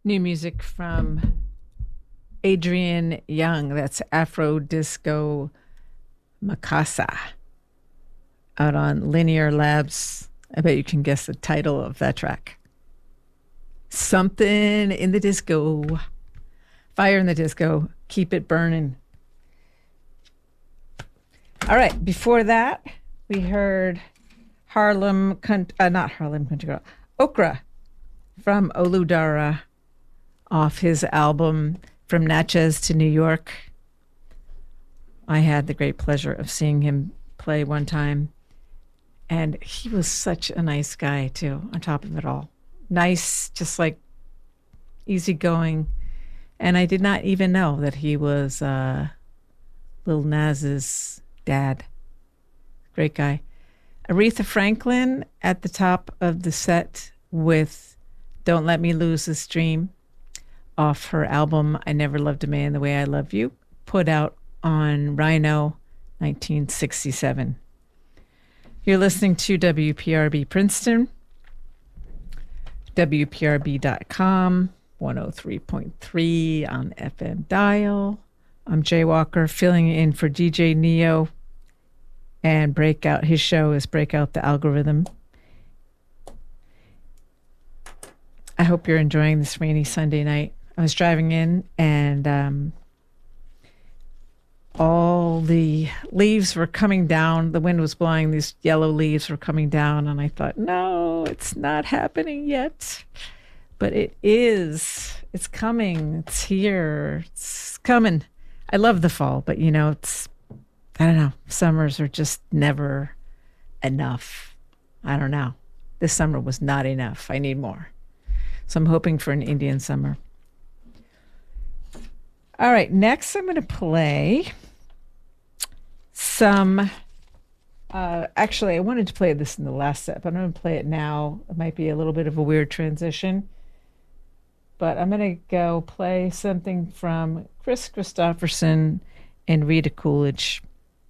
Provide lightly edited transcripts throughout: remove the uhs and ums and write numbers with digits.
New music from Adrian Young. That's Afro Disco Mikasa out on Linear Labs. I bet you can guess the title of that track. Something in the disco. Fire in the disco. Keep it burning. All right. Before that, we heard not Harlem Country Girl, Okra from Oludara off his album From Natchez to New York. I had the great pleasure of seeing him play one time, and he was such a nice guy too, on top of it all. Nice, just like easygoing. And I did not even know that he was Lil Nas's dad. Great guy. Aretha Franklin at the top of the set with Don't Let Me Lose This Dream off her album I Never Loved a Man the Way I Love You, put out on Rhino 1967. You're listening to WPRB Princeton, WPRB.com, 103.3 on FM dial. I'm Jay Walker, filling in for DJ Neo, and Breakout. His show is Breakout the Algorithm. I hope you're enjoying this rainy Sunday night. I was driving in, and all the leaves were coming down. The wind was blowing. These yellow leaves were coming down, and I thought, no, it's not happening yet. But it is. It's coming. It's here. It's coming. I love the fall, but, it's, I don't know. Summers are just never enough. I don't know. This summer was not enough. I need more. So I'm hoping for an Indian summer. All right, next I'm going to play some, actually I wanted to play this in the last set, but I'm going to play it now. It might be a little bit of a weird transition, but I'm going to go play something from Chris Christopherson and Rita Coolidge.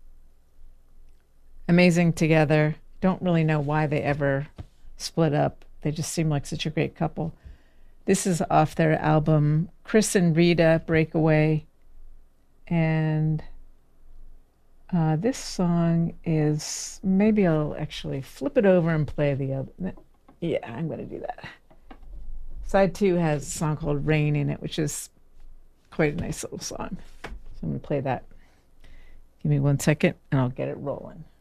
Amazing together. Don't really know why they ever split up. They just seem like such a great couple. This is off their album, Chris and Rita Breakaway. And this song is, maybe I'll actually flip it over and play the other. Yeah, I'm going to do that. Side 2 has a song called Rain in it, which is quite a nice little song. So I'm going to play that. Give me 1 second and I'll get it rolling.